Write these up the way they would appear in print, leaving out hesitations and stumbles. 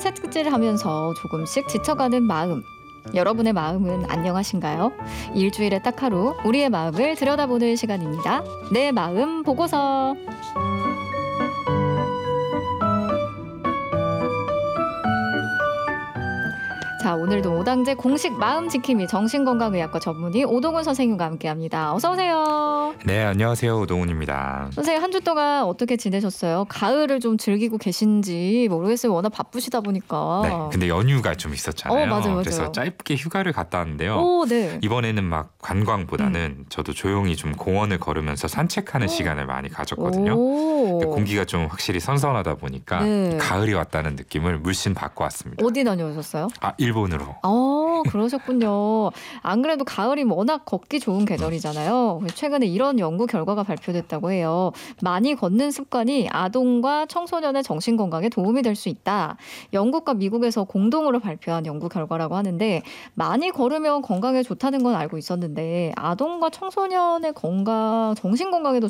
채찍질하면서 조금씩 지쳐가는 마음. 여러분의 마음은 안녕하신가요? 일주일에 딱 하루 우리의 마음을 들여다보는 시간입니다. 내 마음 보고서. 자, 오늘도 오당제 공식 마음지킴이 정신건강의학과 전문의 오동훈 선생님과 함께합니다. 어서 오세요. 네, 안녕하세요. 오동훈입니다. 선생님, 한 주 동안 어떻게 지내셨어요? 가을을 좀 즐기고 계신지 모르겠어요. 워낙 바쁘시다 보니까. 네, 근데 연휴가 좀 있었잖아요. 맞아요. 그래서 짧게 휴가를 갔다 왔는데요. 오, 네. 이번에는 막 관광보다는 저도 조용히 좀 공원을 걸으면서 산책하는 시간을 많이 가졌거든요. 공기가 좀 확실히 선선하다 보니까 네. 가을이 왔다는 느낌을 물씬 받고 왔습니다. 어디 다녀오셨어요? 일본으로. 그러셨군요. 안 그래도 가을이 워낙 걷기 좋은 계절이잖아요. 최근에 이런 연구 결과가 발표됐다고 해요. 많이 걷는 습관이 아동과 청소년의 정신건강에 도움이 될 수 있다. 영국과 미국에서 공동으로 발표한 연구 결과라고 하는데, 많이 걸으면 건강에 좋다는 건 알고 있었는데 아동과 청소년의 건강, 정신건강에도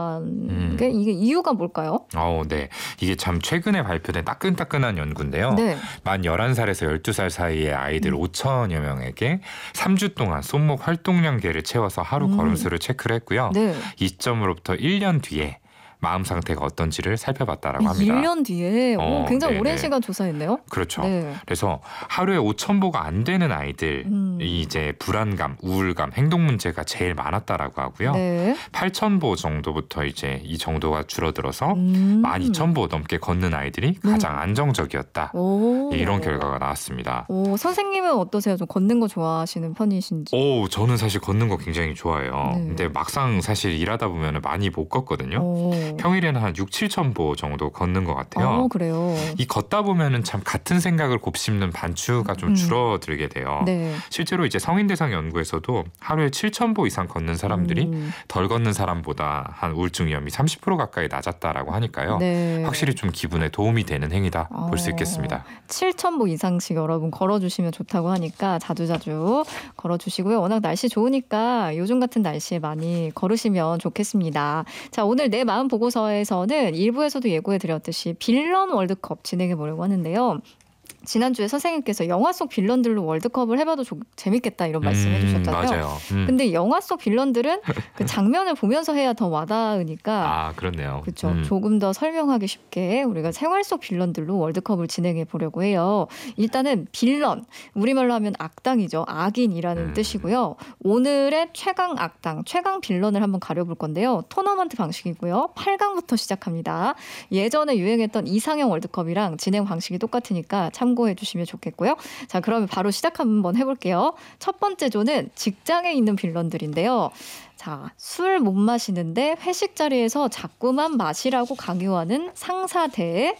좋다는 게 이게 이유가 뭘까요? 네. 이게 참 최근에 발표된 따끈따끈한 연구인데요. 네. 만 11살에서 12살 사이의 아이들 5천여 명에게 3주 동안 손목 활동량계를 채워서 하루 걸음수를 체크를 했고요. 네. 이 시점으로부터 1년 뒤에 마음 상태가 어떤지를 살펴봤다라고 합니다. 1년 뒤에 굉장히 네네. 오랜 시간 조사했네요. 그렇죠. 네. 그래서 하루에 5,000보가 안 되는 아이들이 이제 불안감, 우울감, 행동 문제가 제일 많았다라고 하고요. 네. 8,000보 정도부터 이제 이 정도가 줄어들어서 12,000보 넘게 걷는 아이들이 가장 안정적이었다. 이런 결과가 나왔습니다. 선생님은 어떠세요? 좀 걷는 거 좋아하시는 편이신지? 저는 사실 걷는 거 굉장히 좋아해요. 네. 근데 막상 사실 일하다 보면 많이 못 걷거든요. 평일에는 한 6,000~7,000보 정도 걷는 것 같아요. 그래요. 이 걷다 보면은 참 같은 생각을 곱씹는 반추가 좀 줄어들게 돼요. 네. 실제로 이제 성인 대상 연구에서도 하루에 7,000보 이상 걷는 사람들이 덜 걷는 사람보다 한 우울증 위험이 30% 가까이 낮았다라고 하니까요. 네. 확실히 좀 기분에 도움이 되는 행위다 볼 수 있겠습니다. 7,000보 이상씩 여러분 걸어주시면 좋다고 하니까 자주자주 걸어주시고요. 워낙 날씨 좋으니까 요즘 같은 날씨에 많이 걸으시면 좋겠습니다. 자, 오늘 내 마음 보고서에서는 일부에서도 예고해드렸듯이 빌런 월드컵 진행해보려고 하는데요. 지난주에 선생님께서 영화 속 빌런들로 월드컵을 해봐도 재밌겠다 이런 말씀 해주셨잖아요. 맞아요. 근데 영화 속 빌런들은 그 장면을 보면서 해야 더 와닿으니까 그렇네요. 그렇죠. 조금 더 설명하기 쉽게 우리가 생활 속 빌런들로 월드컵을 진행해 보려고 해요. 일단은 빌런, 우리말로 하면 악당이죠. 악인이라는 뜻이고요. 오늘의 최강 악당, 최강 빌런을 한번 가려볼 건데요. 토너먼트 방식이고요. 8강부터 시작합니다. 예전에 유행했던 이상형 월드컵이랑 진행 방식이 똑같으니까 참고해 주시면 좋겠고요. 자, 그러면 바로 시작 한번 해볼게요. 첫 번째 조는 직장에 있는 빌런들인데요. 자, 술 못 마시는데 회식 자리에서 자꾸만 마시라고 강요하는 상사 대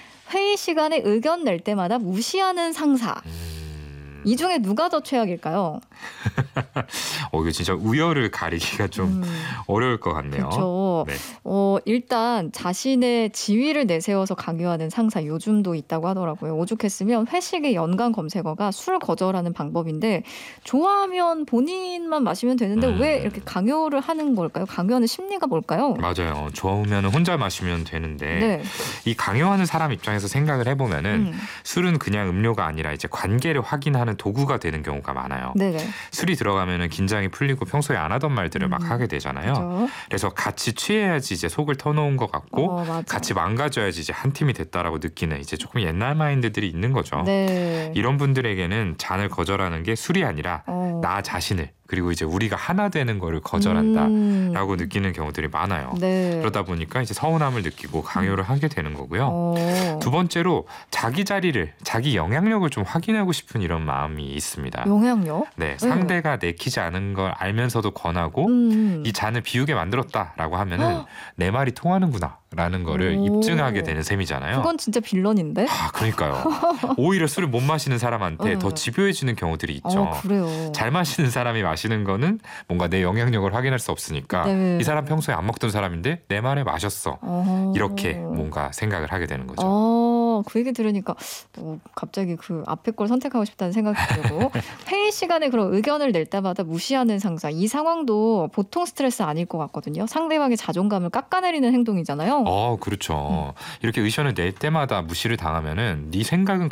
회의 시간에 의견 낼 때마다 무시하는 상사. 이 중에 누가 더 최악일까요? 이거 진짜 우열을 가리기가 좀 어려울 것 같네요. 그렇죠. 네. 일단 자신의 지위를 내세워서 강요하는 상사 요즘도 있다고 하더라고요. 오죽했으면 회식의 연관 검색어가 술 거절하는 방법인데 좋아하면 본인만 마시면 되는데 왜 이렇게 강요를 하는 걸까요? 강요하는 심리가 뭘까요? 맞아요. 좋으면 혼자 마시면 되는데 네. 이 강요하는 사람 입장에서 생각을 해보면은 술은 그냥 음료가 아니라 이제 관계를 확인하는 도구가 되는 경우가 많아요. 네네. 술이 들어가면은 긴장이 풀리고 평소에 안 하던 말들을 막 하게 되잖아요. 그렇죠. 그래서 같이 취해야지 이제 속을 터놓은 것 같고 맞아. 같이 망가져야지 이제 한 팀이 됐다라고 느끼는 이제 조금 옛날 마인드들이 있는 거죠. 네. 이런 분들에게는 잔을 거절하는 게 술이 아니라 나 자신을 그리고 이제 우리가 하나 되는 거를 거절한다라고 느끼는 경우들이 많아요. 네. 그러다 보니까 이제 서운함을 느끼고 강요를 하게 되는 거고요. 두 번째로 자기 자리를, 자기 영향력을 좀 확인하고 싶은 이런 마음이 있습니다. 영향력? 네, 상대가 내키지 않은 걸 알면서도 권하고 이 잔을 비우게 만들었다라고 하면은 내 말이 통하는구나. 라는 거를 입증하게 되는 셈이잖아요. 그건 진짜 빌런인데? 그러니까요. 오히려 술을 못 마시는 사람한테 더 집요해지는 경우들이 있죠. 그래요. 잘 마시는 사람이 마시는 거는 뭔가 내 영향력을 확인할 수 없으니까 네. 이 사람 평소에 안 먹던 사람인데 내 말에 마셨어. 이렇게 뭔가 생각을 하게 되는 거죠. 그 얘기 들으니까 갑자기 그 앞에 걸 선택하고 싶다는 생각이 들고 회의 시간에 그런 의견을 낼 때마다 무시하는 상사. 이 상황도 보통 스트레스 아닐 것 같거든요. 상대방의 자존감을 깎아내리는 행동이잖아요. 그렇죠. 이렇게 의견을 낼 때마다 무시를 당하면은 네 생각은